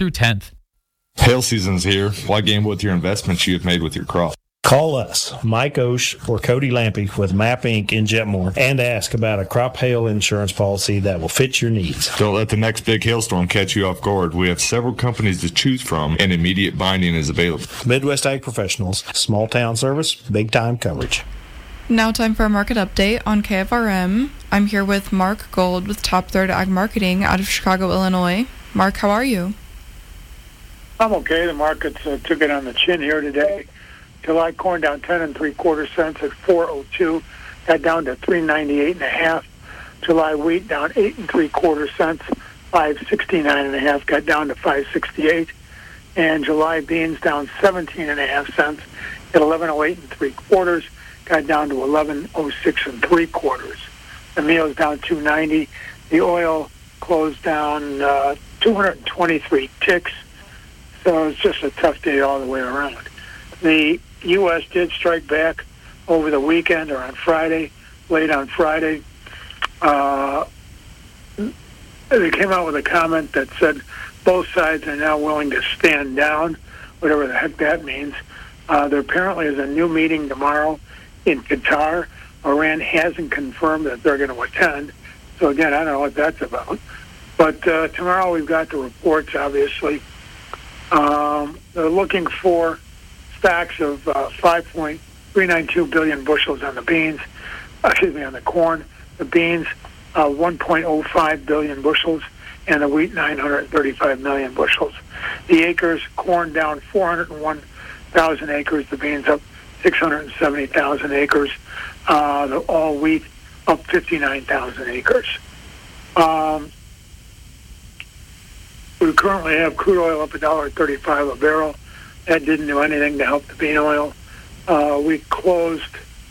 through 10th. Hail season's here. Why gamble with your investments you have made with your crop? Call us, Mike Osh or Cody Lampy with MAP Inc. in Jetmore, and ask about a crop hail insurance policy that will fit your needs. Don't let the next big hailstorm catch you off guard. We have several companies to choose from, and immediate binding is available. Midwest Ag Professionals, small town service, big time coverage. Now time for a market update on KFRM. I'm here with Mark Gold with Top Third Ag Marketing out of Chicago, Illinois. Mark, how are you? I'm okay. The markets took it on the chin here today. July corn down 10 3/4 cents at 4.02, got down to 398.5. July wheat down 8 3/4 cents, 569.5, got down to 568. And July beans down 17.5 cents at 11.08 3/4, got down to 11.06 3/4. The meal's down 290. The oil closed down 223 ticks. So it's just a tough day all the way around. The U.S. did strike back over the weekend or on Friday, late on Friday. They came out with a comment that said both sides are now willing to stand down, whatever the heck that means. There apparently is a new meeting tomorrow in Qatar. Iran hasn't confirmed that they're going to attend. So, again, I don't know what that's about. But tomorrow we've got the reports, obviously. They're looking for stocks of 5.392 billion bushels on the beans, on the corn. The beans, 1.05 billion bushels, and the wheat, 935 million bushels. The acres, corn down 401,000 acres, the beans up 670,000 acres, the all wheat up 59,000 acres. We currently have crude oil up $1.35 a barrel. That didn't do anything to help the bean oil. We closed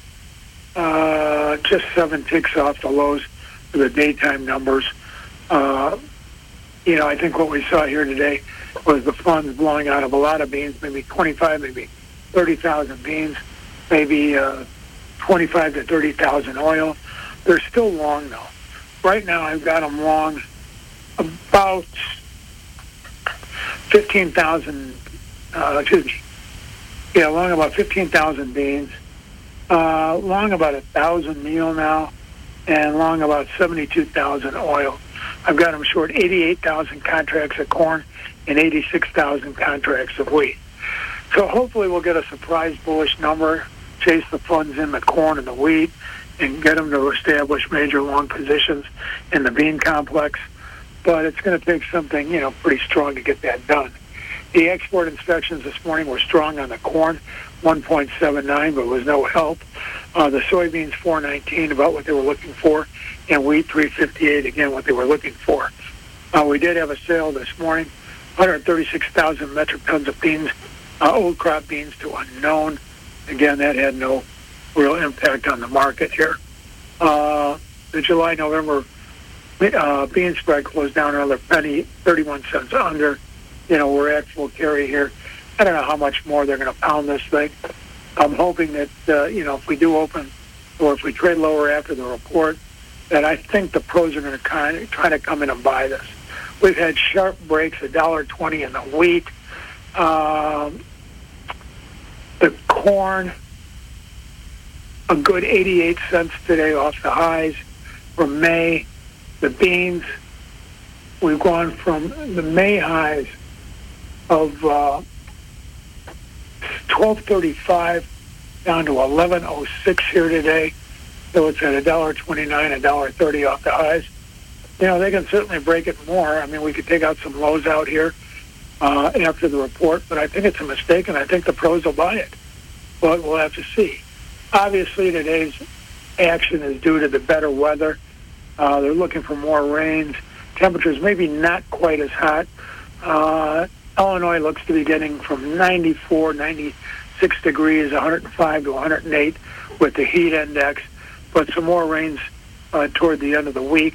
just 7 ticks off the lows for the daytime numbers. I think what we saw here today was the funds blowing out of a lot of beans, maybe 25, maybe 30,000 beans, maybe 25 to 30,000 oil. They're still long, though. Right now, I've got them long about 15,000, long about 15,000 beans, long about 1,000 meal now, and long about 72,000 oil. I've got them short 88,000 contracts of corn and 86,000 contracts of wheat. So hopefully we'll get a surprise bullish number, chase the funds in the corn and the wheat, and get them to establish major long positions in the bean complex. But it's going to take something, pretty strong to get that done. The export inspections this morning were strong on the corn, 1.79, but was no help. The soybeans, 419, about what they were looking for, and wheat, 358, again, what they were looking for. We did have a sale this morning, 136,000 metric tons of beans, old crop beans to unknown. Again, that had no real impact on the market here. The July-November bean spread closed down another penny, 31 cents under. We're at full carry here. I don't know how much more they're going to pound this thing. I'm hoping that, if we do open or if we trade lower after the report, that I think the pros are going to try to come in and buy this. We've had sharp breaks, $1.20 in the wheat. The corn, a good 88 cents today off the highs from May. The beans, we've gone from the May highs of $12.35 down to $11.06 here today. So it's at $1.29, $1.30 off the highs. They can certainly break it more. I mean, we could take out some lows out here after the report, but I think it's a mistake, and I think the pros will buy it. But we'll have to see. Obviously, today's action is due to the better weather. They're looking for more rains. Temperatures maybe not quite as hot. Illinois looks to be getting from 94, 96 degrees, 105 to 108 with the heat index, but some more rains toward the end of the week.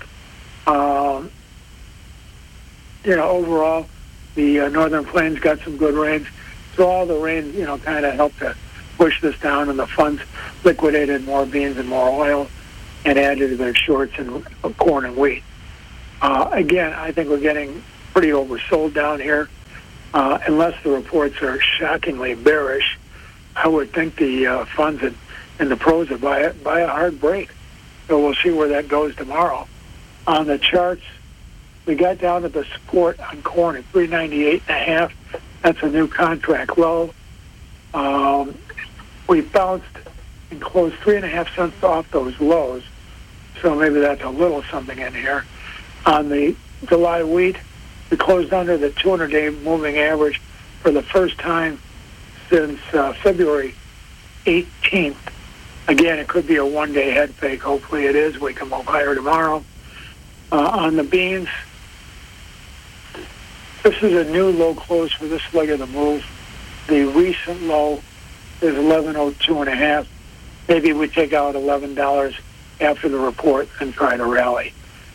Overall, the Northern Plains got some good rains. So all the rain, kind of helped to push this down, and the funds liquidated more beans and more oil and added to their shorts in corn and wheat. Again, I think we're getting pretty oversold down here. unless the reports are shockingly bearish, I would think the funds in the pros are by a hard break. So we'll see where that goes tomorrow. On the charts, we got down to the support on corn at 398.5. That's a new contract low. We bounced and closed 3.5 cents off those lows. So maybe that's a little something in here. On the July wheat, we closed under the 200-day moving average for the first time since February 18th. Again, it could be a one-day head fake. Hopefully it is. We can move higher tomorrow. On the beans, this is a new low close for this leg of the move. The recent low is 11.02.5. Maybe we take out $11 after the report and try to rally.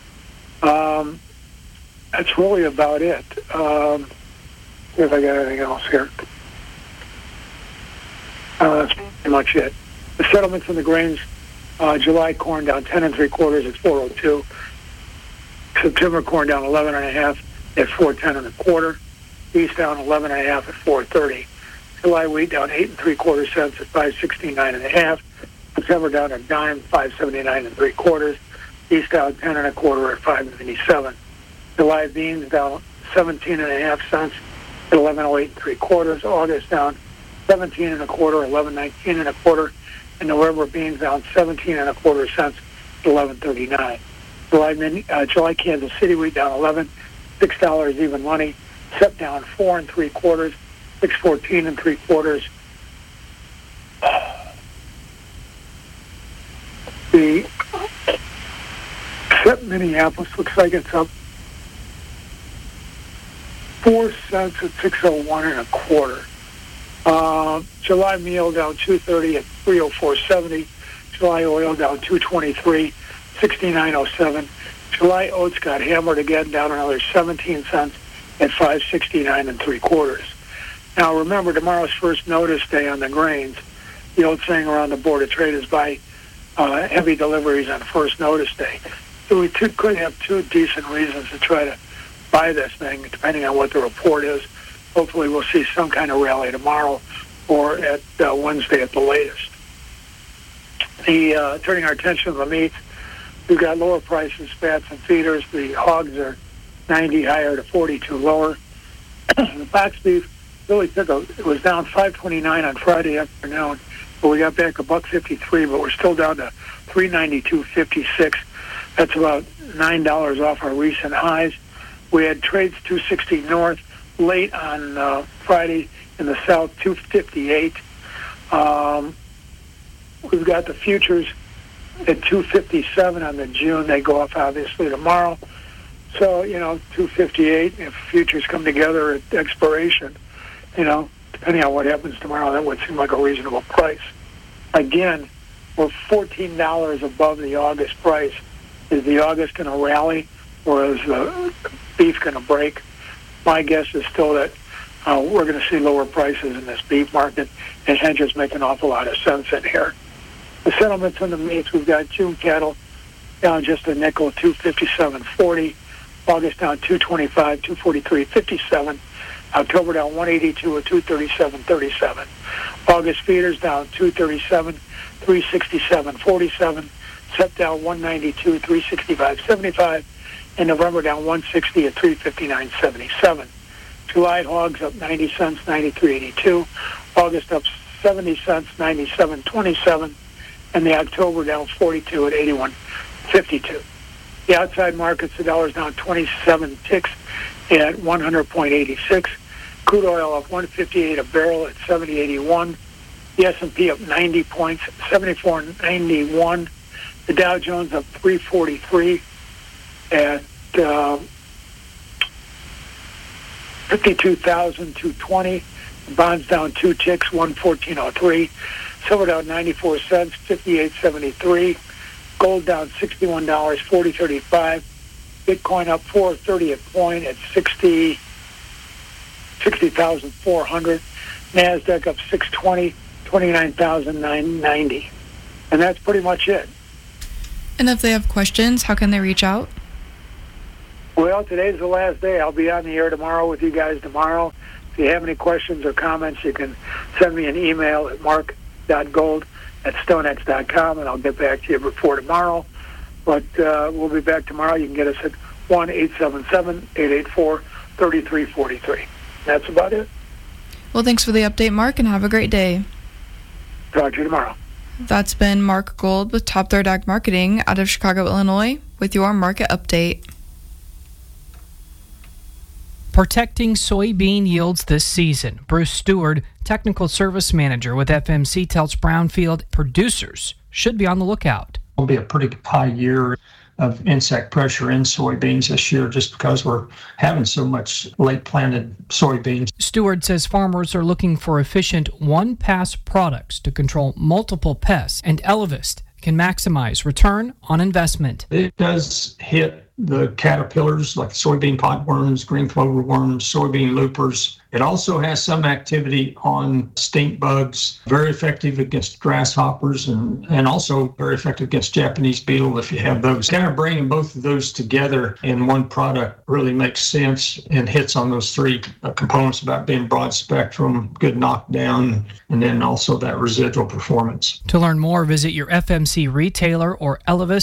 That's really about it. See if I got anything else here. That's pretty much it. The settlements in the grains, July corn down 10 3/4 at 402. September corn down 11.5 at 410 1/4. Beef down 11.5 at 430. July wheat down 8 3/4 cents at 569.5. September down a dime, 579 3/4. Beef down 10 1/4 at 597. July beans down 17.5 cents at 1108 3/4. August down 17 1/4, 1119 1/4. And November beans down 17 1/4 cents at 1139. July Kansas City wheat down 11, $6 even money. Set down 4 3/4, 614 3/4. The set Minneapolis looks like it's up 4 cents at 601 1/4. July meal down 230 at 304.70. July oil down 223, 69.07. July oats got hammered again, down another 17 cents at 569 3/4. Now remember, tomorrow's first notice day on the grains. The old saying around the Board of Trade is buy heavy deliveries on first notice day. So we could have two decent reasons to try to buy this thing, depending on what the report is. Hopefully we'll see some kind of rally tomorrow or at Wednesday at the latest. Turning our attention to the meats, we've got lower prices, fats and feeders. The hogs are 90 higher to 42 lower. The box beef really it was down 5.29 on Friday afternoon, but we got back $1.53, but we're still down to 392.56. That's about $9 off our recent highs. We had trades 260 north late on Friday, in the south 258. We've got the futures at 257 on the June. They go off obviously tomorrow. So, 258, if futures come together at expiration, depending on what happens tomorrow, that would seem like a reasonable price. Again, we're $14 above the August price. Is the August going to rally, or is the beef going to break? My guess is still that we're going to see lower prices in this beef market, and hedges make an awful lot of sense in here. The settlements in the meats, we've got June cattle down just a nickel, 257.40. August down 225, 243.57. October down 182 at 237.37. August feeders down 237, 367.47. Sep down 192, 365.75. And November down 160 at 359.77. July hogs up 90 cents, 93.82. August up 70 cents, 97.27. And the October down 42 at 81.52. The outside markets, the dollar's down 27 ticks at 100.86. Crude oil up 158 a barrel at 70.81. The S&P up 90 points, 74.91. The Dow Jones up 343 at 52,220. The bonds down 2 ticks, 114.03. Silver down 94 cents, 58.73. Gold down $61, 40.35. Bitcoin up 4.30 a point at 60,400. Nasdaq up 620, 29,990. And that's pretty much it. And if they have questions, how can they reach out? Well, today's the last day. I'll be on the air tomorrow with you guys tomorrow. If you have any questions or comments, you can send me an email at mark.gold@stonex.com, and I'll get back to you before tomorrow. But we'll be back tomorrow. You can get us at 1-877-884-3343. That's about it. Well, thanks for the update, Mark, and have a great day. Talk to you tomorrow. That's been Mark Gold with Top Third Ag Marketing out of Chicago, Illinois, with your market update. Protecting soybean yields this season. Bruce Stewart, Technical Service Manager with FMC, tells Brownfield producers should be on the lookout. It'll be a pretty high year of insect pressure in soybeans this year just because we're having so much late planted soybeans. Stewart says farmers are looking for efficient one-pass products to control multiple pests, and Elevest can maximize return on investment. It does hit the caterpillars like soybean podworms, green clover worms, soybean loopers. It also has some activity on stink bugs, very effective against grasshoppers and also very effective against Japanese beetle if you have those. Kind of bringing both of those together in one product really makes sense and hits on those three components about being broad spectrum, good knockdown, and then also that residual performance. To learn more, visit your FMC retailer or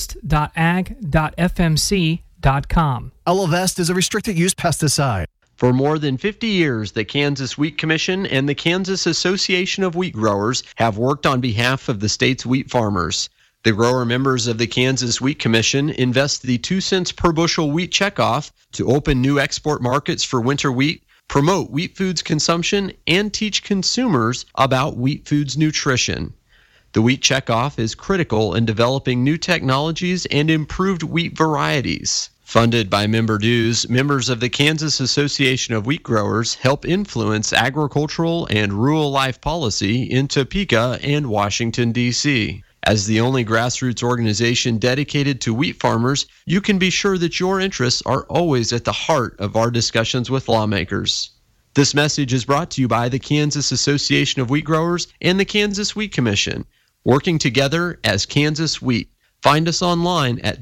elevest.ag.fmc.com. Elevest is a restricted use pesticide. For more than 50 years, the Kansas Wheat Commission and the Kansas Association of Wheat Growers have worked on behalf of the state's wheat farmers. The grower members of the Kansas Wheat Commission invest the 2 cents per bushel wheat checkoff to open new export markets for winter wheat, promote wheat foods consumption, and teach consumers about wheat foods nutrition. The wheat checkoff is critical in developing new technologies and improved wheat varieties. Funded by member dues, members of the Kansas Association of Wheat Growers help influence agricultural and rural life policy in Topeka and Washington, D.C. As the only grassroots organization dedicated to wheat farmers, you can be sure that your interests are always at the heart of our discussions with lawmakers. This message is brought to you by the Kansas Association of Wheat Growers and the Kansas Wheat Commission, working together as Kansas Wheat. Find us online at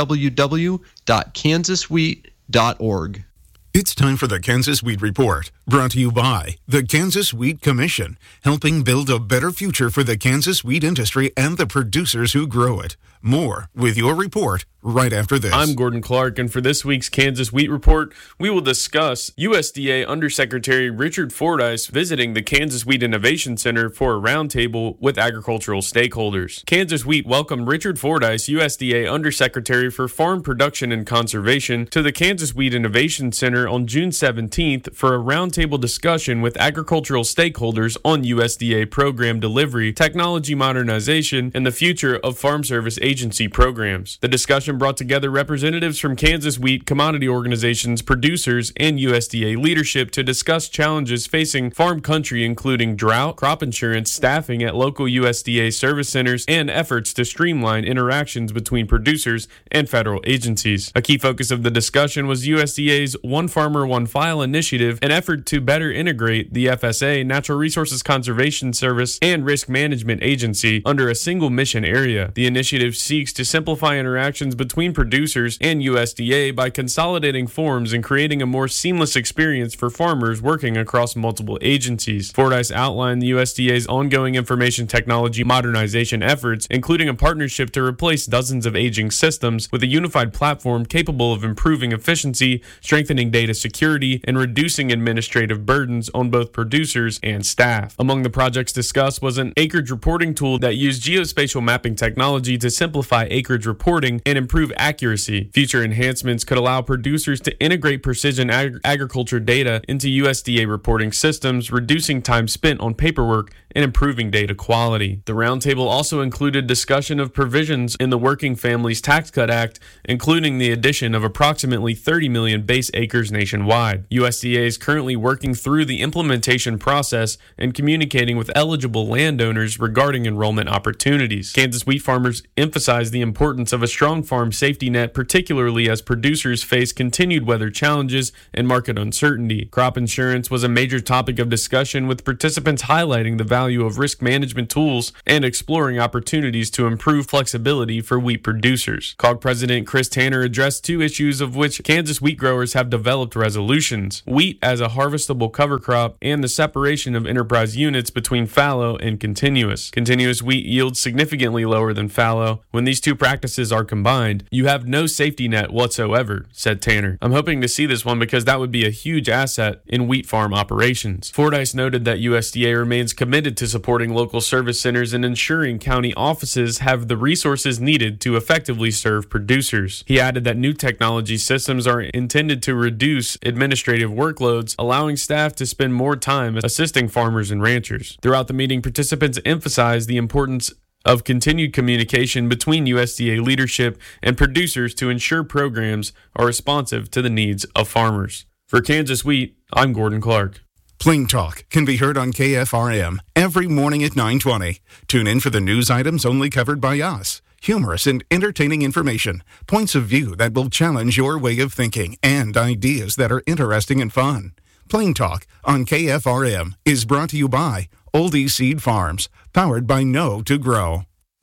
www.kansaswheat.org. It's time for the Kansas Wheat Report, brought to you by the Kansas Wheat Commission, helping build a better future for the Kansas wheat industry and the producers who grow it. More with your report right after this. I'm Gordon Clark, and for this week's Kansas Wheat Report, we will discuss USDA Undersecretary Richard Fordyce visiting the Kansas Wheat Innovation Center for a roundtable with agricultural stakeholders. Kansas Wheat welcomed Richard Fordyce, USDA Undersecretary for Farm Production and Conservation, to the Kansas Wheat Innovation Center on June 17th for a roundtable discussion with agricultural stakeholders on USDA program delivery, technology modernization, and the future of Farm Service Agency programs. The discussion brought together representatives from Kansas wheat commodity organizations, producers, and USDA leadership to discuss challenges facing farm country, including drought, crop insurance, staffing at local USDA service centers, and efforts to streamline interactions between producers and federal agencies. A key focus of the discussion was USDA's One Farmer, One File initiative, an effort to better integrate the FSA, Natural Resources Conservation Service, and Risk Management Agency under a single mission area. The initiative seeks to simplify interactions between producers and USDA by consolidating forms and creating a more seamless experience for farmers working across multiple agencies. Fordyce outlined the USDA's ongoing information technology modernization efforts, including a partnership to replace dozens of aging systems with a unified platform capable of improving efficiency, strengthening data security, and reducing administrative burdens on both producers and staff. Among the projects discussed was an acreage reporting tool that used geospatial mapping technology to simplify acreage reporting and improve accuracy. Future enhancements could allow producers to integrate precision agriculture data into USDA reporting systems, reducing time spent on paperwork and improving data quality. The roundtable also included discussion of provisions in the Working Families Tax Cut Act, including the addition of approximately 30 million base acres nationwide. USDA is currently working through the implementation process and communicating with eligible landowners regarding enrollment opportunities. Kansas wheat farmers emphasized the importance of a strong farm farm safety net, particularly as producers face continued weather challenges and market uncertainty. Crop insurance was a major topic of discussion, with participants highlighting the value of risk management tools and exploring opportunities to improve flexibility for wheat producers. COG President Chris Tanner addressed two issues of which Kansas wheat growers have developed resolutions: wheat as a harvestable cover crop and the separation of enterprise units between fallow and continuous. Continuous wheat yields significantly lower than fallow. When these two practices are combined, you have no safety net whatsoever, said Tanner. I'm hoping to see this one because that would be a huge asset in wheat farm operations. Fordyce noted that USDA remains committed to supporting local service centers and ensuring county offices have the resources needed to effectively serve producers. He added that new technology systems are intended to reduce administrative workloads, allowing staff to spend more time assisting farmers and ranchers. Throughout the meeting, participants emphasized the importance of continued communication between USDA leadership and producers to ensure programs are responsive to the needs of farmers. For Kansas Wheat, I'm Gordon Clark. Plain Talk can be heard on KFRM every morning at 9:20. Tune in for the news items only covered by us. Humorous and entertaining information, points of view that will challenge your way of thinking, and ideas that are interesting and fun. Plain Talk on KFRM is brought to you by Oldie Seed Farms, powered by Know to Grow.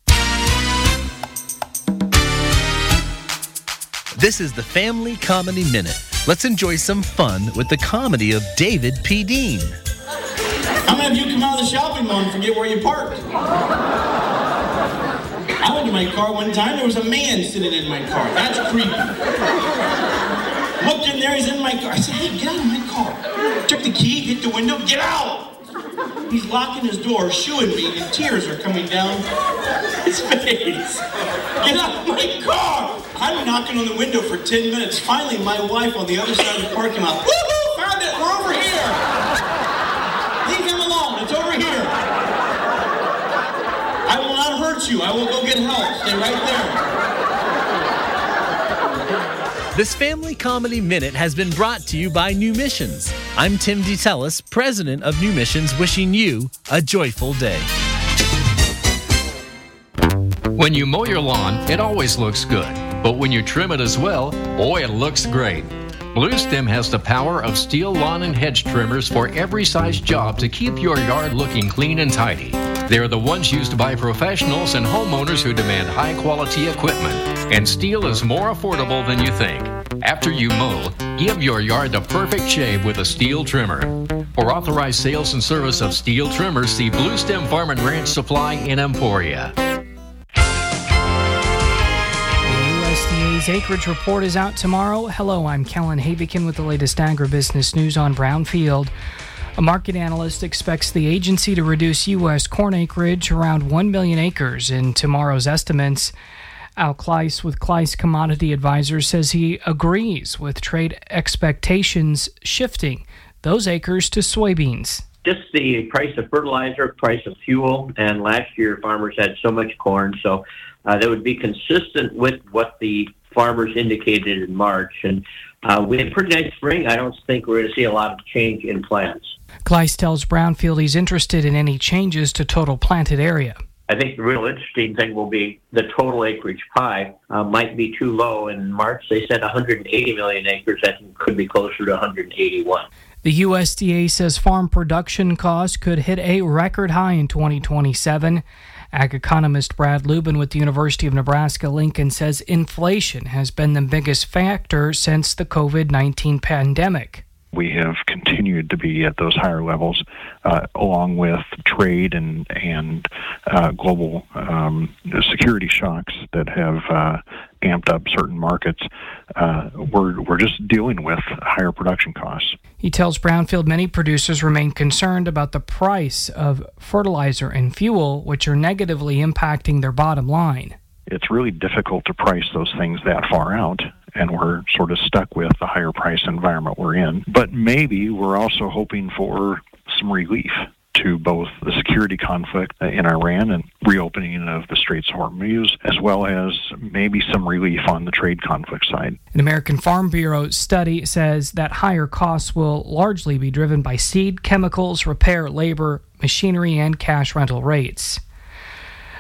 This is the Family Comedy Minute. Let's enjoy some fun with the comedy of David P. Dean. How many of you come out of the shopping mall and forget where you parked? I went to my car one time, there was a man sitting in my car. That's creepy. Looked in there, he's in my car. I said, hey, get out of my car. Took the key, hit the window, get out! He's locking his door, shooing me, and tears are coming down his face. Get out of my car! I'm knocking on the window for 10 minutes. Finally, my wife on the other side of the parking lot, woohoo, found it, we're over here! Leave him alone, it's over here. I will not hurt you, I will go get help. Stay right there. This Family Comedy Minute has been brought to you by New Missions. I'm Tim DeTellis, president of New Missions, wishing you a joyful day. When you mow your lawn, it always looks good. But when you trim it as well, boy, it looks great. Blue Stem has the power of steel lawn and hedge trimmers for every size job to keep your yard looking clean and tidy. They're the ones used by professionals and homeowners who demand high-quality equipment. And steel is more affordable than you think. After you mow, give your yard the perfect shave with a steel trimmer. For authorized sales and service of steel trimmers, see Blue Stem Farm and Ranch Supply in Emporia. USDA's acreage report is out tomorrow. Hello, I'm Kellen Havikin with the latest agribusiness news on Brownfield. A market analyst expects the agency to reduce U.S. corn acreage around 1 million acres in tomorrow's estimates. Al Kleiss with Kleiss Commodity Advisors says he agrees with trade expectations shifting those acres to soybeans. Just the price of fertilizer, price of fuel, and last year farmers had so much corn, so that would be consistent with what the farmers indicated in March. And we had a pretty nice spring. I don't think we're going to see a lot of change in plants. Kleiss tells Brownfield he's interested in any changes to total planted area. I think the real interesting thing will be the total acreage pie might be too low. In March, they said 180 million acres. I think could be closer to 181. The USDA says farm production costs could hit a record high in 2027. Ag economist Brad Lubin with the University of Nebraska-Lincoln says inflation has been the biggest factor since the COVID-19 pandemic. We have continued to be at those higher levels, along with trade and global security shocks that have amped up certain markets. We're just dealing with higher production costs. He tells Brownfield many producers remain concerned about the price of fertilizer and fuel, which are negatively impacting their bottom line. It's really difficult to price those things that far out, and we're sort of stuck with the higher price environment we're in. But maybe we're also hoping for some relief to both the security conflict in Iran and reopening of the Straits of Hormuz, as well as maybe some relief on the trade conflict side. An American Farm Bureau study says that higher costs will largely be driven by seed, chemicals, repair, labor, machinery, and cash rental rates.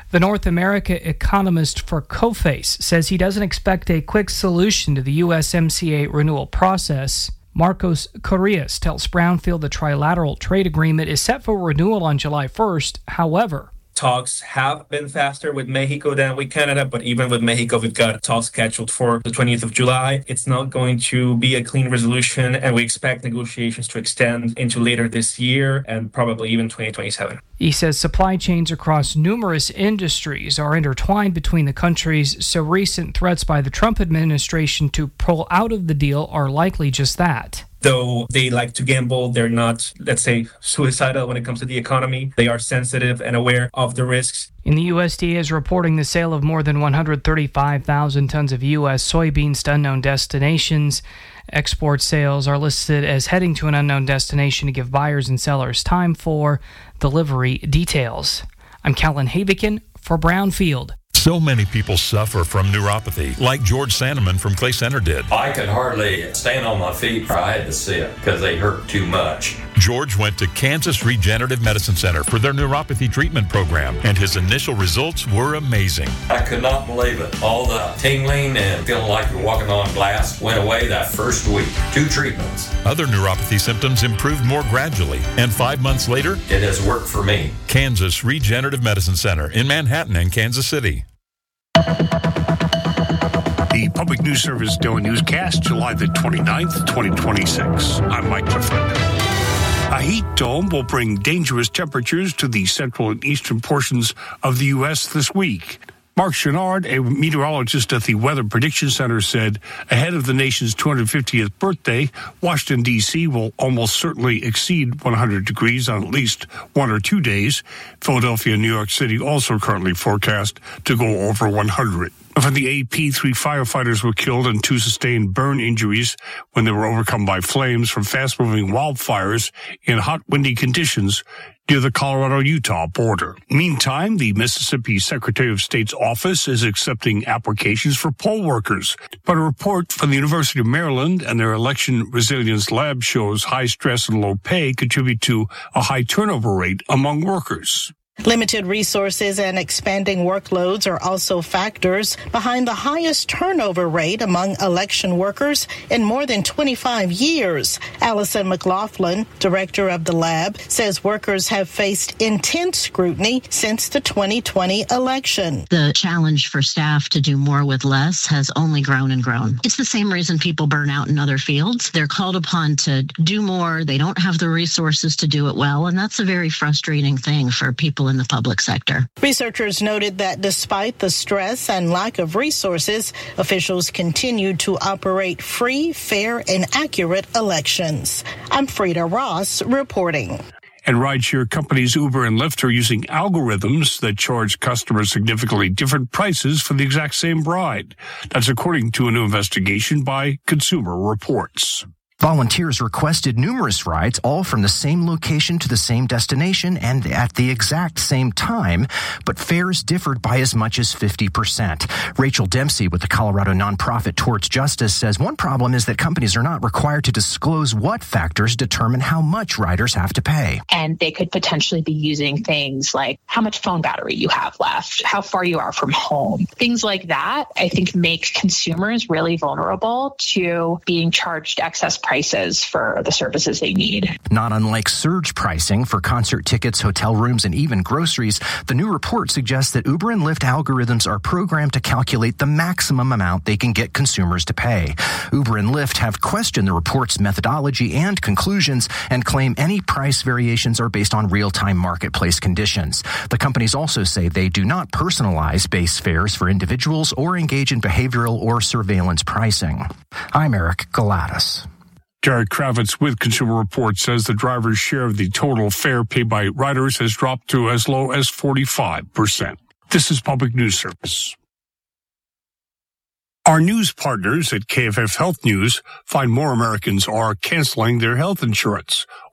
The North America economist for Coface says he doesn't expect a quick solution to the USMCA renewal process. Marcos Correas tells Brownfield the trilateral trade agreement is set for renewal on July 1st. However, talks have been faster with Mexico than with Canada, but even with Mexico, we've got talks scheduled for the 20th of July. It's not going to be a clean resolution, and we expect negotiations to extend into later this year and probably even 2027. He says supply chains across numerous industries are intertwined between the countries, so recent threats by the Trump administration to pull out of the deal are likely just that. Though they like to gamble, they're not, let's say, suicidal when it comes to the economy. They are sensitive and aware of the risks. And the USDA is reporting the sale of more than 135,000 tons of U.S. soybeans to unknown destinations. Export sales are listed as heading to an unknown destination to give buyers and sellers time for delivery details. I'm Kellen Havikin for Brownfield. So many people suffer from neuropathy, like George Sandeman from Clay Center did. I could hardly stand on my feet, or I had to sit because they hurt too much. George went to Kansas Regenerative Medicine Center for their neuropathy treatment program, and his initial results were amazing. I could not believe it. All the tingling and feeling like you're walking on glass went away that first week. 2 treatments. Other neuropathy symptoms improved more gradually, and 5 months later, it has worked for me. Kansas Regenerative Medicine Center in Manhattan and Kansas City. The Public News Service Daily Newscast, July the 29th, 2026. I'm Mike Clifford. A heat dome will bring dangerous temperatures to the central and eastern portions of the U.S. this week. Mark Chenard, a meteorologist at the Weather Prediction Center, said ahead of the nation's 250th birthday, Washington, D.C. will almost certainly exceed 100 degrees on at least 1 or 2 days. Philadelphia and New York City also currently forecast to go over 100. From the AP, 3 firefighters were killed and 2 sustained burn injuries when they were overcome by flames from fast-moving wildfires in hot, windy conditions near the Colorado-Utah border. Meantime, the Mississippi Secretary of State's office is accepting applications for poll workers. But a report from the University of Maryland and their election resilience lab shows high stress and low pay contribute to a high turnover rate among workers. Limited resources and expanding workloads are also factors behind the highest turnover rate among election workers in more than 25 years. Allison McLaughlin, director of the lab, says workers have faced intense scrutiny since the 2020 election. The challenge for staff to do more with less has only grown and grown. It's the same reason people burn out in other fields. They're called upon to do more. They don't have the resources to do it well, and that's a very frustrating thing for people in the public sector. Researchers noted that despite the stress and lack of resources, officials continue to operate free, fair, and accurate elections. I'm Frida Ross reporting. And rideshare companies Uber and Lyft are using algorithms that charge customers significantly different prices for the exact same ride. That's according to a new investigation by Consumer Reports. Volunteers requested numerous rides, all from the same location to the same destination and at the exact same time, but fares differed by as much as 50%. Rachel Dempsey with the Colorado nonprofit Towards Justice says one problem is that companies are not required to disclose what factors determine how much riders have to pay. And they could potentially be using things like how much phone battery you have left, how far you are from home. Things like that, I think, make consumers really vulnerable to being charged excess prices for the services they need. Not unlike surge pricing for concert tickets, hotel rooms, and even groceries, the new report suggests that Uber and Lyft algorithms are programmed to calculate the maximum amount they can get consumers to pay. Uber and Lyft have questioned the report's methodology and conclusions and claim any price variations are based on real-time marketplace conditions. The companies also say they do not personalize base fares for individuals or engage in behavioral or surveillance pricing. I'm Eric Galatas. Jared Kravitz with Consumer Reports says the driver's share of the total fare paid by riders has dropped to as low as 45%. This is Public News Service. Our news partners at KFF Health News find more Americans are canceling their health insurance.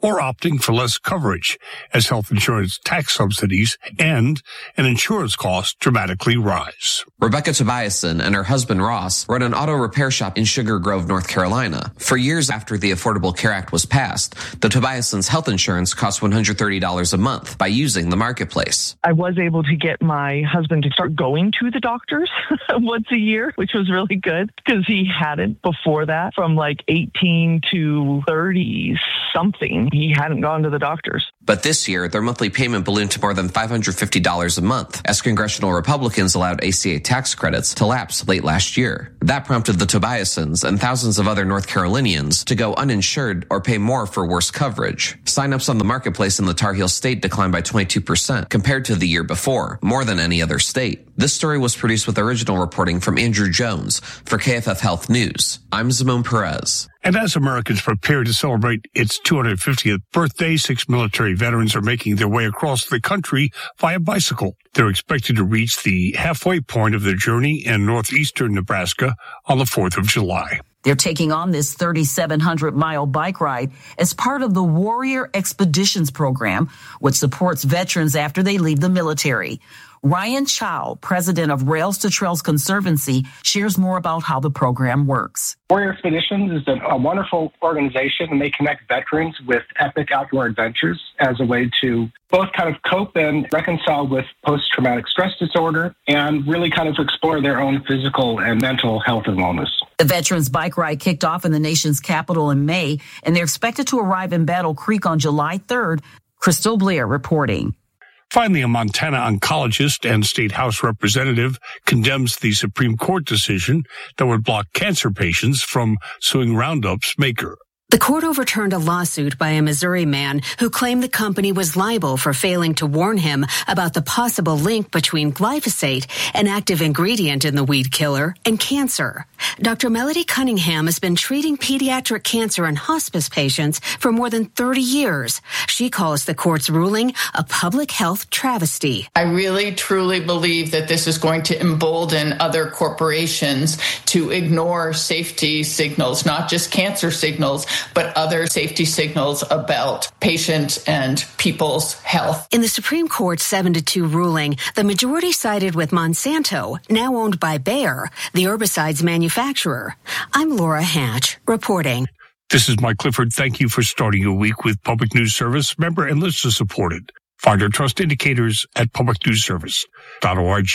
or opting for less coverage as health insurance tax subsidies and an insurance cost dramatically rise. Rebecca Tobiason and her husband Ross run an auto repair shop in Sugar Grove, North Carolina. For years after the Affordable Care Act was passed, the Tobiasons' health insurance cost $130 a month by using the marketplace. I was able to get my husband to start going to the doctors once a year, which was really good because he hadn't before that. From like 18 to 30 something, he hadn't gone to the doctors. But this year, their monthly payment ballooned to more than $550 a month as congressional Republicans allowed ACA tax credits to lapse late last year. That prompted the Tobiasons and thousands of other North Carolinians to go uninsured or pay more for worse coverage. Sign-ups on the marketplace in the Tar Heel State declined by 22% compared to the year before, more than any other state. This story was produced with original reporting from Andrew Jones for KFF Health News. I'm Simone Perez. And as Americans prepare to celebrate its 250th birthday, 6 military veterans are making their way across the country via bicycle. They're expected to reach the halfway point of their journey in northeastern Nebraska on the 4th of July. They're taking on this 3,700-mile bike ride as part of the Warrior Expeditions program, which supports veterans after they leave the military. Ryan Chow, president of Rails to Trails Conservancy, shares more about how the program works. Warrior Expeditions is a wonderful organization, and they connect veterans with epic outdoor adventures as a way to both kind of cope and reconcile with post-traumatic stress disorder and really kind of explore their own physical and mental health and wellness. The Veterans Bike Ride kicked off in the nation's capital in May, and they're expected to arrive in Battle Creek on July 3rd. Crystal Blair reporting. Finally, a Montana oncologist and state House representative condemns the Supreme Court decision that would block cancer patients from suing Roundup's maker. The court overturned a lawsuit by a Missouri man who claimed the company was liable for failing to warn him about the possible link between glyphosate, an active ingredient in the weed killer, and cancer. Dr. Melody Cunningham has been treating pediatric cancer in hospice patients for more than 30 years. She calls the court's ruling a public health travesty. I really, truly believe that this is going to embolden other corporations to ignore safety signals, not just cancer signals, but other safety signals about patient and people's health. In the Supreme Court's 7-2 ruling, the majority sided with Monsanto, now owned by Bayer, the herbicides manufacturer. I'm Laura Hatch, reporting. This is Mike Clifford. Thank you for starting your week with Public News Service, member and listener supported. Find our trust indicators at publicnewsservice.org.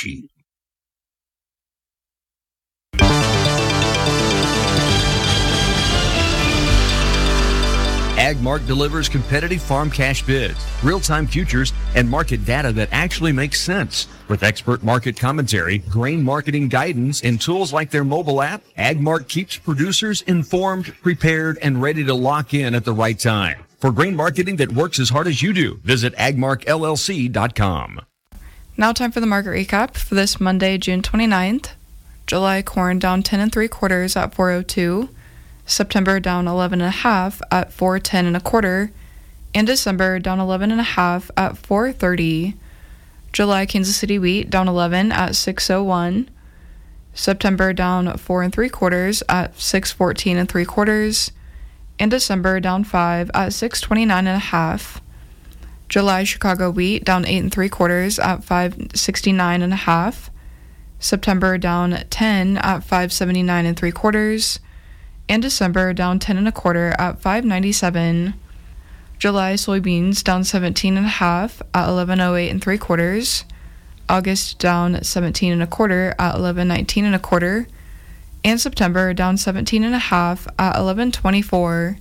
AgMark delivers competitive farm cash bids, real-time futures, and market data that actually makes sense. With expert market commentary, grain marketing guidance, and tools like their mobile app, AgMark keeps producers informed, prepared, and ready to lock in at the right time. For grain marketing that works as hard as you do, visit agmarkllc.com. Now time for the market recap for this Monday, June 29th. July corn down 10 3/4 at 402. September down 11.5 at 410 1/4, and December down 11.5 at 430. July Kansas City wheat down 11 at 601. September down 4 3/4 at 614 3/4, and December down 5 at 629 1/2. July Chicago wheat down 8 3/4 at 569 1/2. September down 10 at 579 3/4. And December down 10 1/4 at 597. July soybeans down 17 1/2 at 1108 3/4. August down 17 1/4 at 1119 1/4. And September down 17 1/2 at 1124.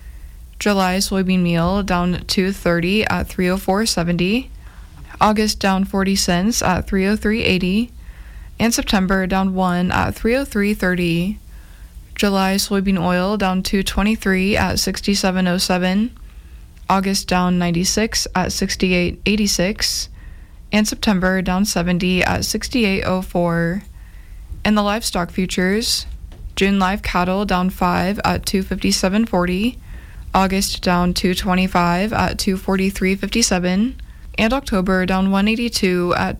July soybean meal down 230 at 304.70. August down 40 cents at 303.80. And September down 1 at 303.30. July soybean oil down 223 at 67.07. August down 96 at 68.86. And September down 70 at 68.04. And the livestock futures, June live cattle down 5 at 257.40. August down 225 at 243.57. And October down 182 at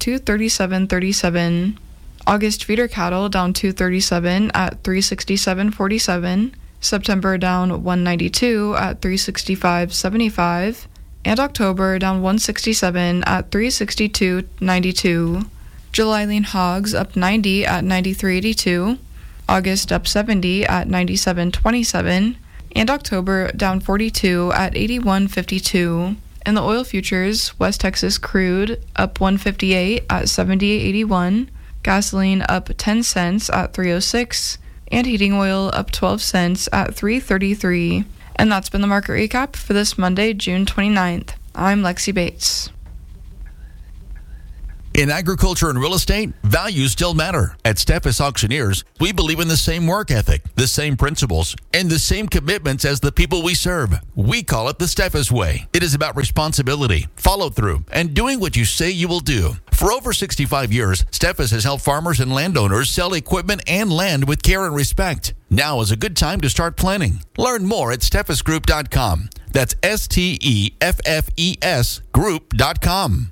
237.37. August feeder cattle down 237 at 367.47. September down 192 at 365.75, and October down 167 at 362.92. July lean hogs up 90 at 93.82, August up 70 at 97.27, and October down 42 at 81.52. In the oil futures, West Texas crude up 158 at 78.81, gasoline up 10 cents at 3.06, and heating oil up 12 cents at 3.33. And that's been the market recap for this Monday, June 29th. I'm Lexi Bates. In agriculture and real estate, values still matter. At Steffes Auctioneers, we believe in the same work ethic, the same principles, and the same commitments as the people we serve. We call it the Steffes Way. It is about responsibility, follow-through, and doing what you say you will do. For over 65 years, Steffes has helped farmers and landowners sell equipment and land with care and respect. Now is a good time to start planning. Learn more at steffesgroup.com. That's STEFFES group.com.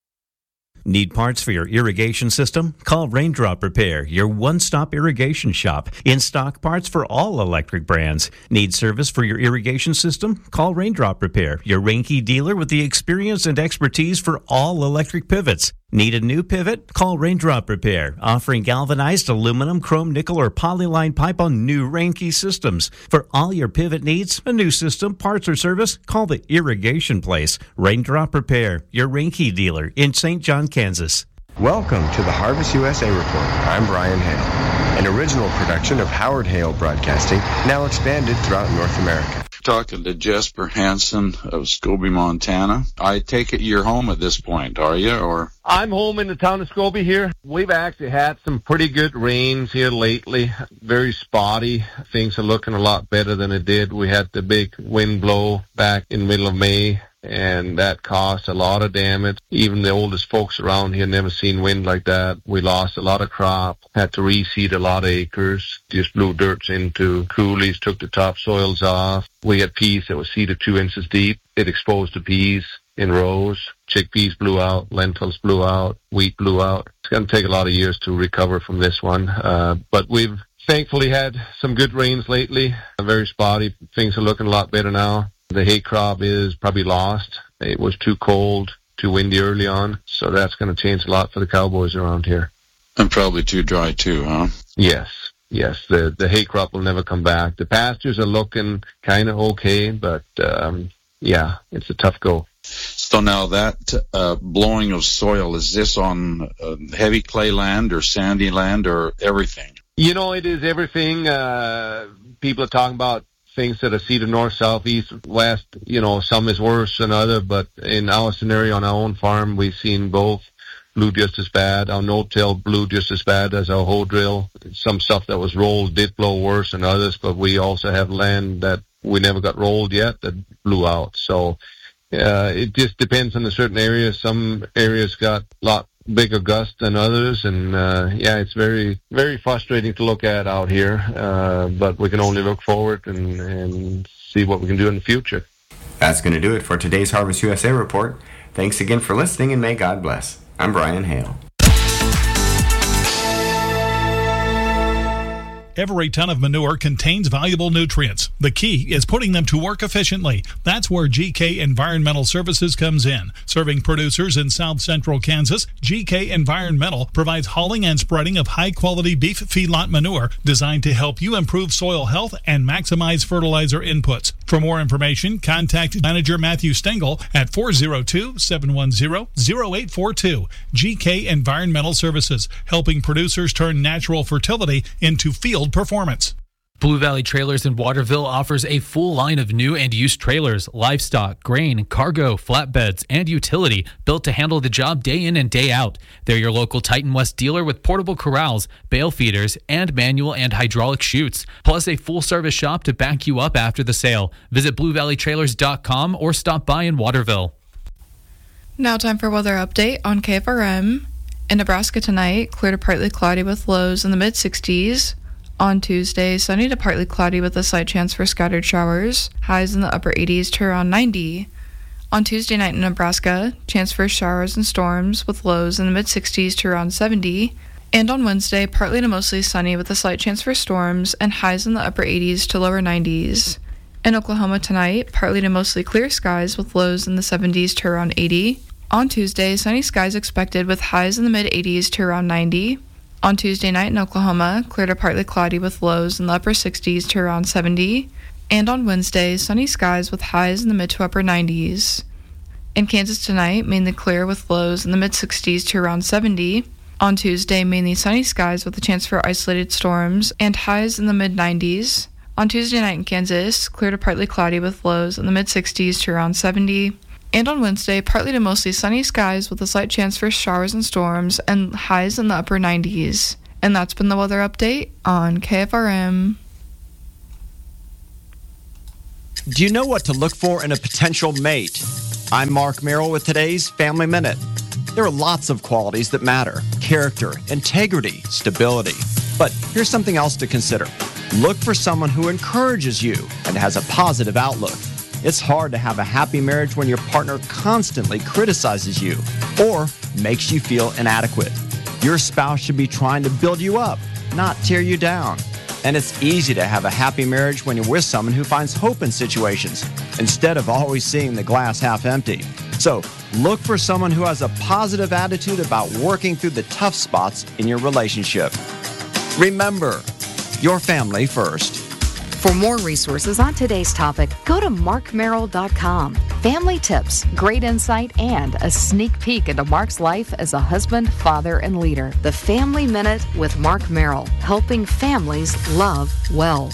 Need parts for your irrigation system? Call Raindrop Repair, your one-stop irrigation shop. In-stock parts for all electric brands. Need service for your irrigation system? Call Raindrop Repair, your Reinke dealer with the experience and expertise for all electric pivots. Need a new pivot? Call Raindrop Repair, offering galvanized aluminum, chrome, nickel, or polyline pipe on new Reinke systems. For all your pivot needs, a new system, parts, or service, call the Irrigation Place. Raindrop Repair, your Reinke dealer in St. John, Kansas. Welcome to the Harvest USA Report. I'm Brian Hale, an original production of Howard Hale Broadcasting, now expanded throughout North America. Talking to Jesper Hansen of Scobie, Montana. I take it you're home at this point, are you? Or I'm home in the town of Scobie here. We've actually had some pretty good rains here lately. Very spotty. Things are looking a lot better than it did. We had the big wind blow back in the middle of May, and that caused a lot of damage. Even the oldest folks around here never seen wind like that. We lost a lot of crop, had to reseed a lot of acres, just blew dirt into coulees, took the topsoils off. We had peas that were seeded 2 inches deep. It exposed the peas in rows. Chickpeas blew out, lentils blew out, wheat blew out. It's going to take a lot of years to recover from this one, but we've thankfully had some good rains lately. Very spotty. Things are looking a lot better now. The hay crop is probably lost. It was too cold, too windy early on, so that's going to change a lot for the cowboys around here. and probably too dry too, huh? Yes. The hay crop will never come back. The pastures are looking kind of okay, but yeah, it's a tough go. So now that blowing of soil, is this on heavy clay land or sandy land or everything? You know, it is everything. People are talking about things that are seeded north, south, east, west. You know, some is worse than other, but in our scenario on our own farm, we've seen both blew just as bad. Our no-till blew just as bad as our hoe drill. Some stuff that was rolled did blow worse than others, but we also have land that we never got rolled yet that blew out. So it just depends on the certain areas. Some areas got a lot bigger gusts than others, and yeah, it's very, very frustrating to look at out here, but we can only look forward and see what we can do in the future. That's going to do it for today's Harvest USA Report. Thanks again for listening, and may God bless. I'm Brian Hale. Every ton of manure contains valuable nutrients. The key is putting them to work efficiently. That's where GK Environmental Services comes in. Serving producers in South Central Kansas, GK Environmental provides hauling and spreading of high-quality beef feedlot manure designed to help you improve soil health and maximize fertilizer inputs. For more information, contact Manager Matthew Stengel at 402-710-0842. GK Environmental Services, helping producers turn natural fertility into field performance. Blue Valley Trailers in Waterville offers a full line of new and used trailers, livestock, grain, cargo, flatbeds, and utility built to handle the job day in and day out. They're your local Titan West dealer with portable corrals, bale feeders, and manual and hydraulic chutes, plus a full-service shop to back you up after the sale. Visit BlueValleyTrailers.com or stop by in Waterville. Now time for weather update on KFRM. In Nebraska tonight, clear to partly cloudy with lows in the mid-60s. On Tuesday, sunny to partly cloudy with a slight chance for scattered showers, highs in the upper 80s to around 90. On Tuesday night in Nebraska, chance for showers and storms with lows in the mid-60s to around 70. And on Wednesday, partly to mostly sunny with a slight chance for storms and highs in the upper 80s to lower 90s. In Oklahoma tonight, partly to mostly clear skies with lows in the 70s to around 80. On Tuesday, sunny skies expected with highs in the mid-80s to around 90. On Tuesday night in Oklahoma, clear to partly cloudy with lows in the upper 60s to around 70. And on Wednesday, sunny skies with highs in the mid to upper 90s. In Kansas tonight, mainly clear with lows in the mid-60s to around 70. On Tuesday, mainly sunny skies with a chance for isolated storms and highs in the mid-90s. On Tuesday night in Kansas, clear to partly cloudy with lows in the mid-60s to around 70. And on Wednesday, partly to mostly sunny skies with a slight chance for showers and storms and highs in the upper 90s. And that's been the weather update on KFRM. Do you know what to look for in a potential mate? I'm Mark Merrill with today's Family Minute. There are lots of qualities that matter: character, integrity, stability. But here's something else to consider. Look for someone who encourages you and has a positive outlook. It's hard to have a happy marriage when your partner constantly criticizes you or makes you feel inadequate. Your spouse should be trying to build you up, not tear you down. And it's easy to have a happy marriage when you're with someone who finds hope in situations instead of always seeing the glass half empty. So look for someone who has a positive attitude about working through the tough spots in your relationship. Remember, your family first. For more resources on today's topic, go to markmerrill.com. Family tips, great insight, and a sneak peek into Mark's life as a husband, father, and leader. The Family Minute with Mark Merrill, helping families love well.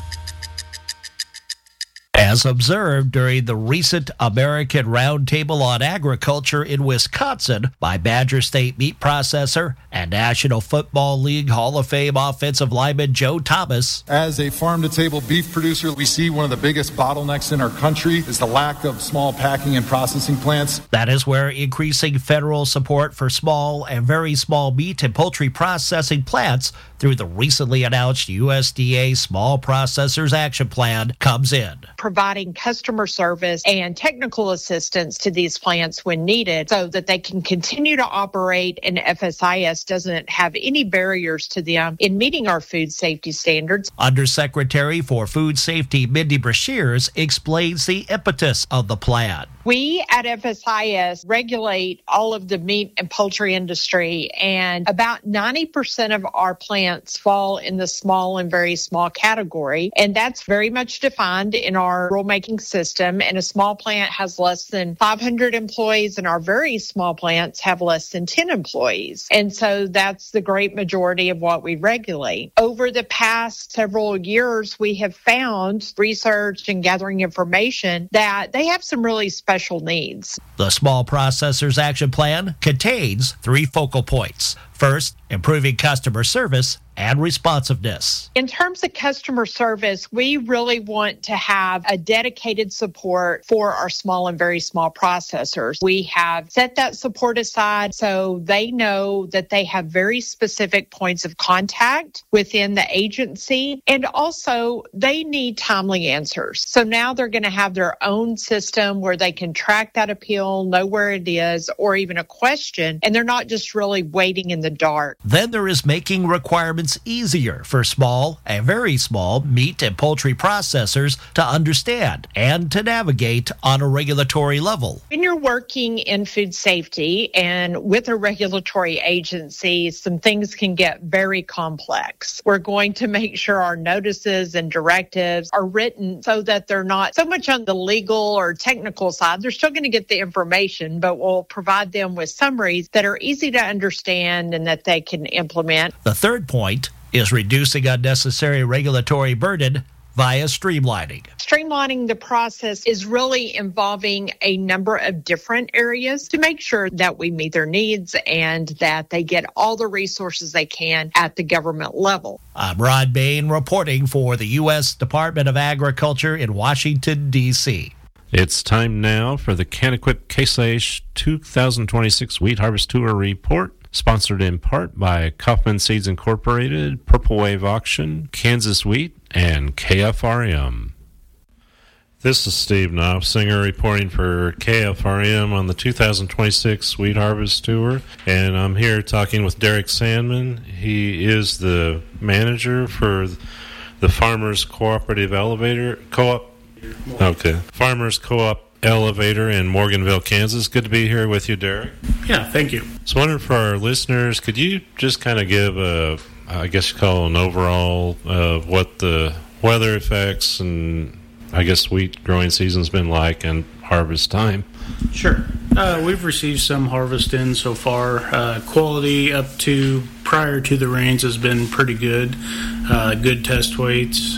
As observed during the recent American Roundtable on Agriculture in Wisconsin by Badger State meat processor and National Football League Hall of Fame offensive lineman Joe Thomas. As a farm-to-table beef producer, we see one of the biggest bottlenecks in our country is the lack of small packing and processing plants. That is where increasing federal support for small and very small meat and poultry processing plants through the recently announced USDA Small Processors Action Plan comes in. Providing customer service and technical assistance to these plants when needed so that they can continue to operate, and FSIS doesn't have any barriers to them in meeting our food safety standards. Undersecretary for Food Safety Mindy Brashears explains the impetus of the plan. We at FSIS regulate all of the meat and poultry industry, and about 90% of our plants fall in the small and very small category, and that's very much defined in our rulemaking system. And a small plant has less than 500 employees, and our very small plants have less than 10 employees. And so that's the great majority of what we regulate. Over the past several years, we have found, research and gathering information, that they have some really special needs. The Small Processors Action Plan contains 3 focal points. First, improving customer service and responsiveness. In terms of customer service, we really want to have a dedicated support for our small and very small processors. We have set that support aside so they know that they have very specific points of contact within the agency, and also they need timely answers. So now they're going to have their own system where they can track that appeal, know where it is, or even a question, and they're not just really waiting in the dark. Then there is making requirements easier for small and very small meat and poultry processors to understand and to navigate on a regulatory level. When you're working in food safety and with a regulatory agency, some things can get very complex. We're going to make sure our notices and directives are written so that they're not so much on the legal or technical side. They're still going to get the information, but we'll provide them with summaries that are easy to understand and that they can implement. The third point is reducing unnecessary regulatory burden via streamlining. Streamlining the process is really involving a number of different areas to make sure that we meet their needs and that they get all the resources they can at the government level. I'm Rod Bain reporting for the U.S. Department of Agriculture in Washington, D.C. It's time now for the Kanakuk Case IH 2026 Wheat Harvest Tour Report. Sponsored in part by Kaufman Seeds Incorporated, Purple Wave Auction, Kansas Wheat, and KFRM. This is Steve Knopfsinger reporting for KFRM on the 2026 Wheat Harvest Tour, and I'm here talking with Derek Sandman. He is the manager for the Farmers Cooperative Elevator Co-op. Okay, Farmers Co-op Elevator in Morganville, Kansas. Good to be here with you, Derek. Yeah, thank you. So, wondering for our listeners, could you just kind of give a, I guess you call it an overall of what the weather effects and I guess wheat growing season's been like and harvest time? Sure. We've received some harvest in so far. Quality up to prior to the rains has been pretty good. Good test weights.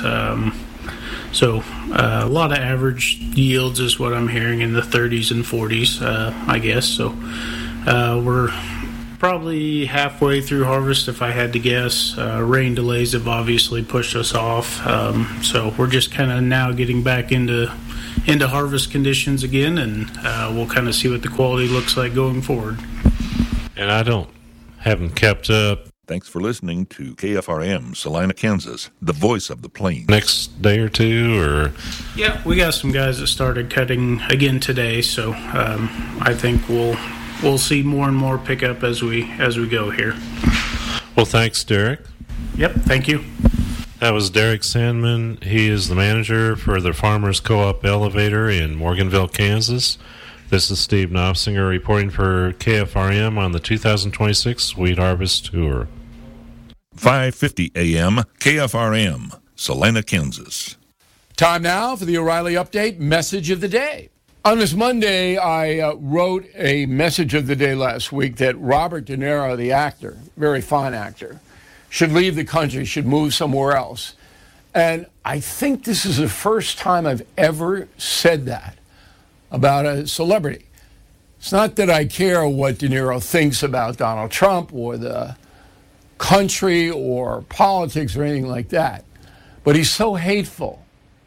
So a lot of average yields is what I'm hearing in the 30s and 40s, I guess. So we're probably halfway through harvest, if I had to guess. Rain delays have obviously pushed us off, so we're just kind of now getting back into harvest conditions again, and we'll kind of see what the quality looks like going forward. And I haven't kept up. Thanks for listening to KFRM, Salina, Kansas, the voice of the plains. Next day or two, or? Yeah, we got some guys that started cutting again today, so I think we'll see more and more pickup as we go here. Well, thanks, Derek. Yep, thank you. That was Derek Sandman. He is the manager for the Farmers Co-op Elevator in Morganville, Kansas. This is Steve Knopfsinger reporting for KFRM on the 2026 Wheat Harvest Tour. 5:50 a.m. KFRM, Salina, Kansas. Time now for the O'Reilly Update Message of the Day. On this Monday, I wrote a message of the day last week that Robert De Niro, the actor, very fine actor, should leave the country, should move somewhere else. And I think this is the first time I've ever said that about a celebrity. It's not that I care what De Niro thinks about Donald Trump or the country or politics or anything like that, but he's so hateful.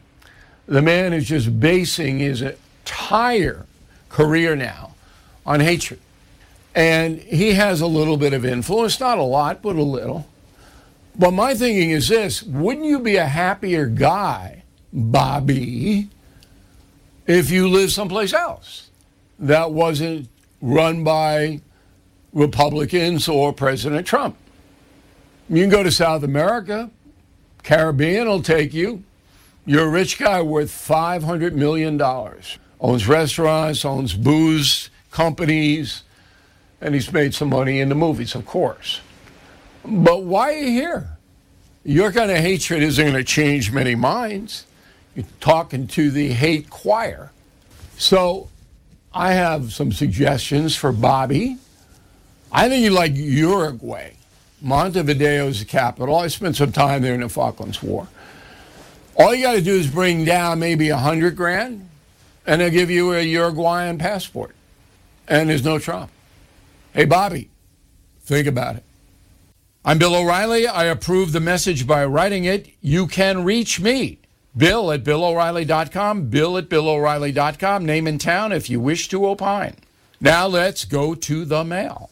The man is just basing his entire career now on hatred. And he has a little bit of influence, not a lot, but a little. But my thinking is this: wouldn't you be a happier guy, Bobby, if you lived someplace else that wasn't run by Republicans or President Trump? You can go to South America, Caribbean will take you. You're a rich guy worth $500 million. Owns restaurants, owns booze companies, and he's made some money in the movies, of course. But why are you here? Your kind of hatred isn't going to change many minds. You're talking to the hate choir. So I have some suggestions for Bobby. I think you like Uruguay. Montevideo is the capital. I spent some time there in the Falklands War. All you got to do is bring down maybe $100,000, and they'll give you a Uruguayan passport. And there's no Trump. Hey, Bobby, think about it. I'm Bill O'Reilly. I approve the message by writing it. You can reach me, Bill at BillO'Reilly.com, Bill at BillO'Reilly.com, name and town if you wish to opine. Now let's go to the mail.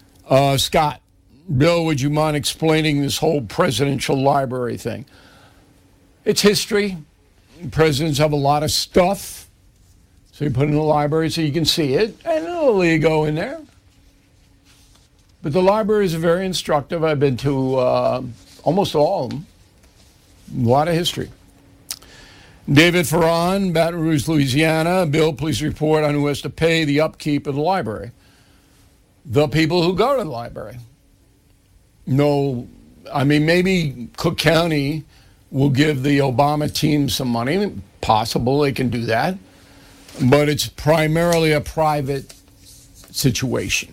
Scott. Bill, would you mind explaining this whole presidential library thing? It's history. Presidents have a lot of stuff. So you put it in the library so you can see it, and it'll go in there. But the libraries are very instructive. I've been to almost all of them. A lot of history. David Ferran, Baton Rouge, Louisiana. Bill, please report on who has to pay the upkeep of the library. The people who go to the library. No, I mean, maybe Cook County will give the Obama team some money. Possible they can do that. But it's primarily a private situation.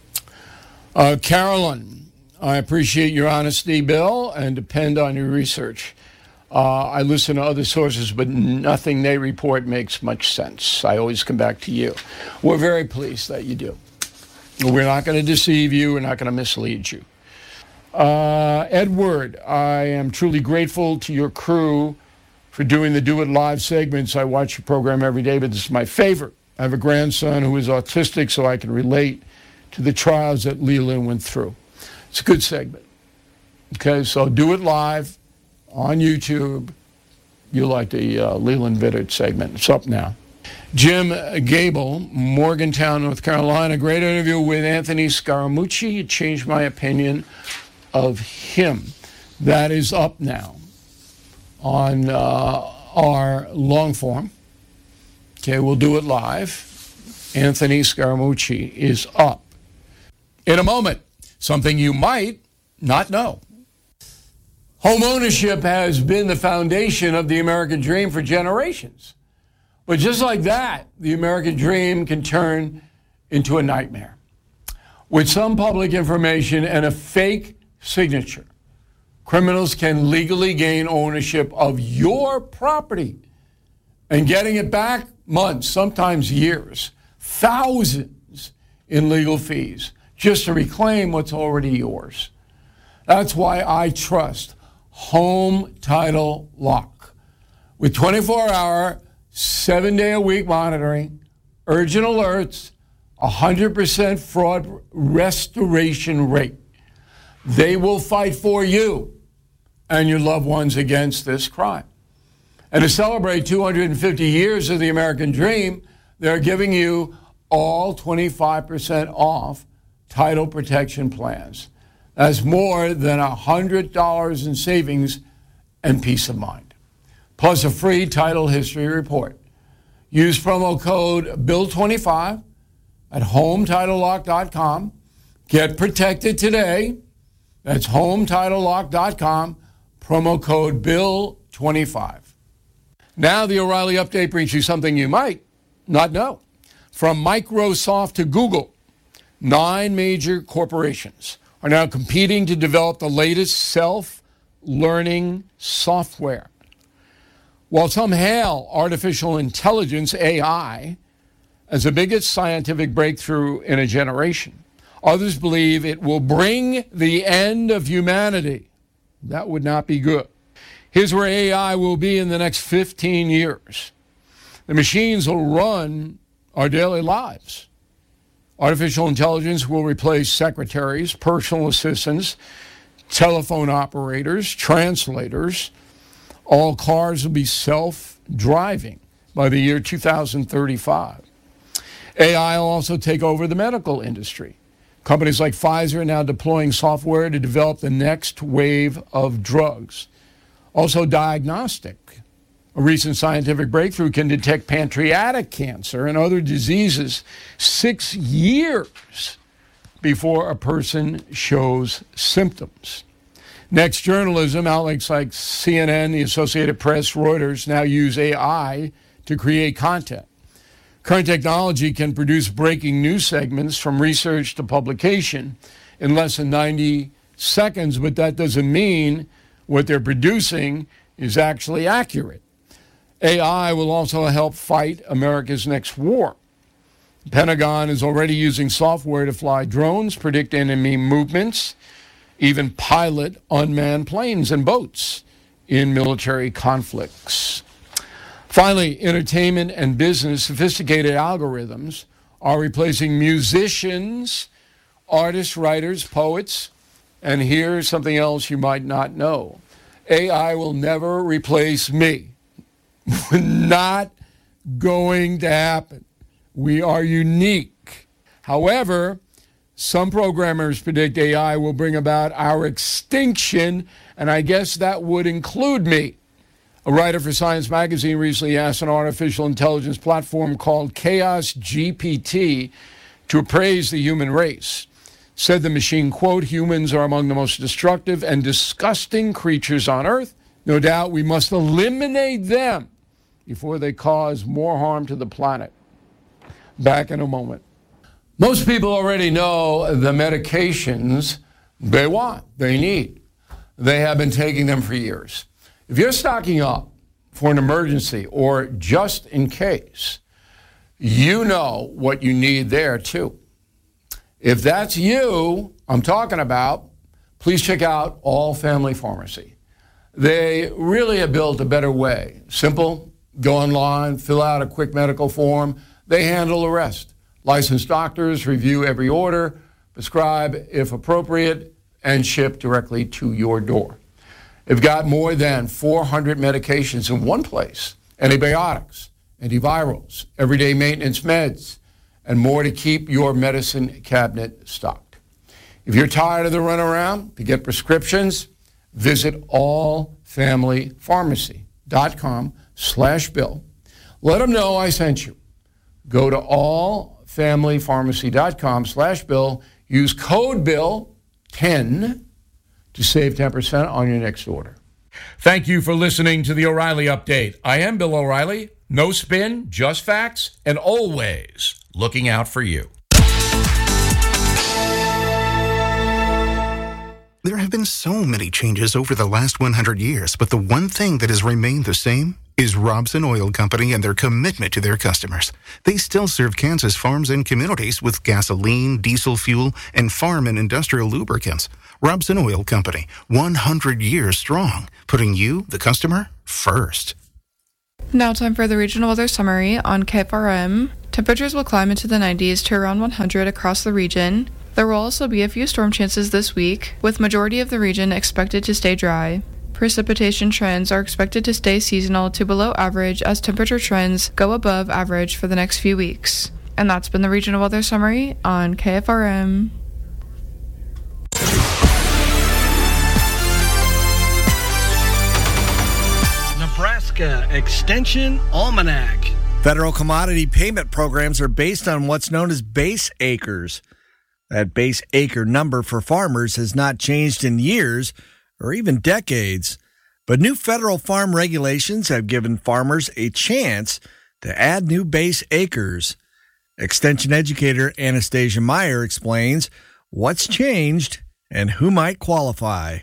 Carolyn, I appreciate your honesty, Bill, and depend on your research. I listen to other sources, but nothing they report makes much sense. I always come back to you. We're very pleased that you do. We're not going to deceive you. We're not going to mislead you. Edward, I am truly grateful to your crew for doing the Do It Live segments. I watch your program every day, but this is my favorite. I have a grandson who is autistic, so I can relate to the trials that Leland went through. It's a good segment. Okay, so Do It Live on YouTube. You like the Leland Vittert segment. It's up now. Jim Gable, Morgantown, North Carolina. Great interview with Anthony Scaramucci. It changed my opinion of him. That is up now on our long form. Okay, we'll do it live. Anthony Scaramucci is up. In a moment, something you might not know. Home ownership has been the foundation of the American dream for generations. But just like that, the American dream can turn into a nightmare. With some public information and a fake signature, criminals can legally gain ownership of your property, and getting it back months, sometimes years, thousands in legal fees just to reclaim what's already yours. That's why I trust Home Title Lock. With 24-hour, 7-day-a-week monitoring, urgent alerts, 100% fraud restoration rate. They will fight for you and your loved ones against this crime. And to celebrate 250 years of the American dream, they're giving you all 25% off title protection plans. That's more than $100 in savings and peace of mind. Plus a free title history report. Use promo code BILL25 at HometitleLock.com. Get protected today. That's HometitleLock.com. Promo code BILL25. Now the O'Reilly Update brings you something you might not know. From Microsoft to Google, 9 major corporations are now competing to develop the latest self-learning software. While some hail artificial intelligence, AI, as the biggest scientific breakthrough in a generation, others believe it will bring the end of humanity. That would not be good. Here's where AI will be in the next 15 years. The machines will run our daily lives. Artificial intelligence will replace secretaries, personal assistants, telephone operators, translators. All cars will be self-driving by the year 2035. AI will also take over the medical industry. Companies like Pfizer are now deploying software to develop the next wave of drugs. Also diagnostic. A recent scientific breakthrough can detect pancreatic cancer and other diseases 6 years before a person shows symptoms. Next journalism, outlets like CNN, the Associated Press, Reuters now use AI to create content. Current technology can produce breaking news segments from research to publication in less than 90 seconds, but that doesn't mean what they're producing is actually accurate. AI will also help fight America's next war. The Pentagon is already using software to fly drones, predict enemy movements, even pilot unmanned planes and boats in military conflicts. Finally, entertainment and business, sophisticated algorithms are replacing musicians, artists, writers, poets, and here's something else you might not know. AI will never replace me. Not going to happen. We are unique. However, some programmers predict AI will bring about our extinction, and I guess that would include me. A writer for Science Magazine recently asked an artificial intelligence platform called Chaos GPT to appraise the human race. Said the machine, quote, "Humans are among the most destructive and disgusting creatures on Earth. No doubt we must eliminate them before they cause more harm to the planet." Back in a moment. Most people already know the medications they want, they need. They have been taking them for years. If you're stocking up for an emergency or just in case, you know what you need there too. If that's you I'm talking about, please check out All Family Pharmacy. They really have built a better way. Simple, go online, fill out a quick medical form. They handle the rest. Licensed doctors review every order, prescribe if appropriate, and ship directly to your door. They've got more than 400 medications in one place: antibiotics, antivirals, everyday maintenance meds, and more to keep your medicine cabinet stocked. If you're tired of the runaround, to get prescriptions, visit allfamilypharmacy.com/Bill. Let them know I sent you. Go to allfamilypharmacy.com/Bill. Use code BILL10 to save 10% on your next order. Thank you for listening to the O'Reilly Update. I am Bill O'Reilly. No spin, just facts, and always looking out for you. There have been so many changes over the last 100 years, but the one thing that has remained the same is Robson Oil Company and their commitment to their customers. They still serve Kansas farms and communities with gasoline, diesel fuel, and farm and industrial lubricants. Robson Oil Company, 100 years strong, putting you, the customer, first. Now time for the regional weather summary on KFRM. Temperatures will climb into the 90s to around 100 across the region. There will also be a few storm chances this week, with majority of the region expected to stay dry. Precipitation trends are expected to stay seasonal to below average as temperature trends go above average for the next few weeks. And that's been the regional weather summary on KFRM. Nebraska Extension Almanac. Federal commodity payment programs are based on what's known as base acres. That base acre number for farmers has not changed in years or even decades, but new federal farm regulations have given farmers a chance to add new base acres. Extension educator Anastasia Meyer explains what's changed and who might qualify.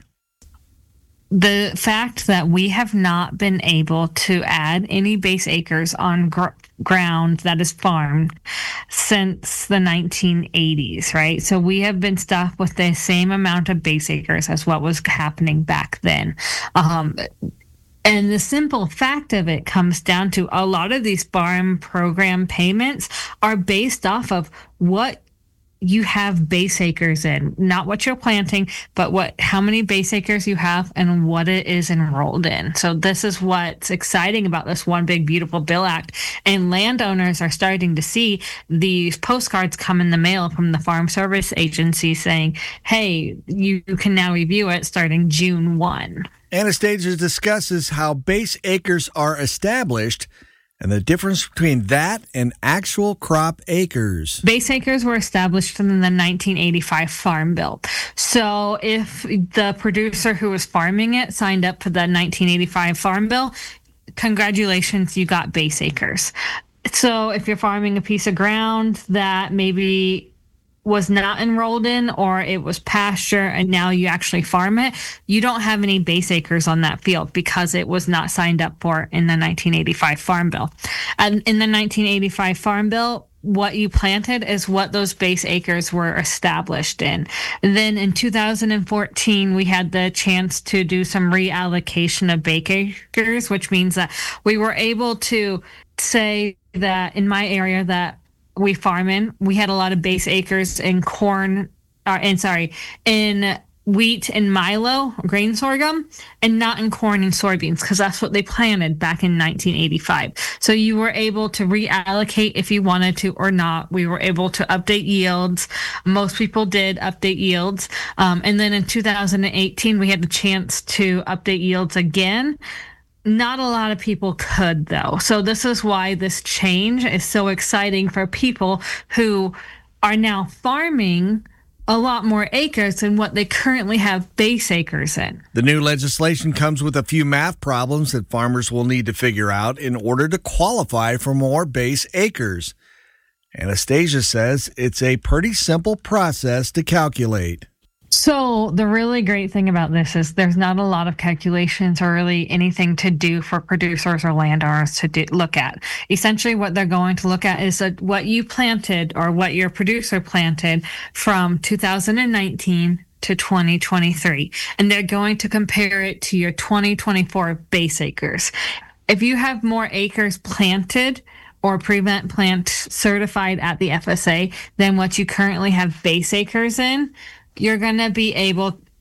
The fact that we have not been able to add any base acres on ground that is farmed since the 1980s, right? So we have been stuck with the same amount of base acres as what was happening back then. And the simple fact of it comes down to a lot of these farm program payments are based off of what you have base acres in, not what you're planting, but how many base acres you have and what it is enrolled in. So this is what's exciting about this One Big Beautiful Bill Act. And landowners are starting to see these postcards come in the mail from the Farm Service Agency saying, hey, you can now review it starting June 1. Anastasia discusses how base acres are established and the difference between that and actual crop acres. Base acres were established in the 1985 Farm Bill. So if the producer who was farming it signed up for the 1985 Farm Bill, congratulations, you got base acres. So if you're farming a piece of ground that maybe was not enrolled in, or it was pasture and now you actually farm it, you don't have any base acres on that field because it was not signed up for in the 1985 Farm Bill. And in the 1985 Farm Bill, what you planted is what those base acres were established in. And then in 2014, we had the chance to do some reallocation of base acres, which means that we were able to say that in my area that we farm in, we had a lot of base acres in in wheat and milo, grain sorghum, and not in corn and soybeans, because that's what they planted back in 1985. So you were able to reallocate if you wanted to or not. We were able to update yields. Most people did update yields. And then in 2018, we had the chance to update yields again. Not a lot of people could, though. So this is why this change is so exciting for people who are now farming a lot more acres than what they currently have base acres in. The new legislation comes with a few math problems that farmers will need to figure out in order to qualify for more base acres. Anastasia says it's a pretty simple process to calculate. So the really great thing about this is there's not a lot of calculations or really anything to do for producers or landowners to look at. Essentially, what they're going to look at is what you planted or what your producer planted from 2019 to 2023. And they're going to compare it to your 2024 base acres. If you have more acres planted or prevent plant certified at the FSA than what you currently have base acres in, you're going to be able to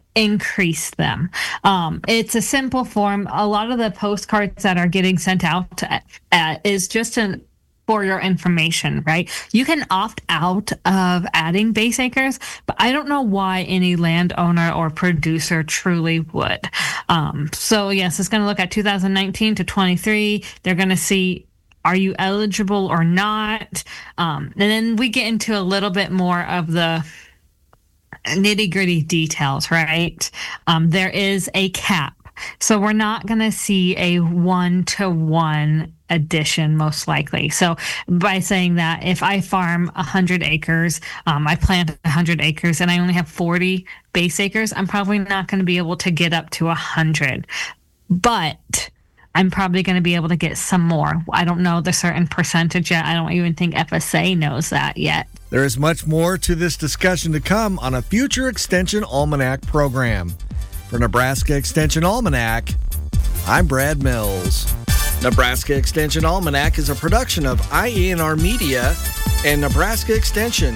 increase them. It's a simple form. A lot of the postcards that are getting sent out is just for your information, right? You can opt out of adding base acres, but I don't know why any landowner or producer truly would. So yes, it's going to look at 2019 to 23. They're going to see, are you eligible or not? And then we get into a little bit more of the nitty-gritty details, right? There is a cap. So we're not going to see a 1-to-1 addition, most likely. So by saying that, if I farm 100 acres, I plant 100 acres, and I only have 40 base acres, I'm probably not going to be able to get up to 100. But I'm probably going to be able to get some more. I don't know the certain percentage yet. I don't even think FSA knows that yet. There is much more to this discussion to come on a future Extension Almanac program. For Nebraska Extension Almanac, I'm Brad Mills. Nebraska Extension Almanac is a production of IENR Media and Nebraska Extension.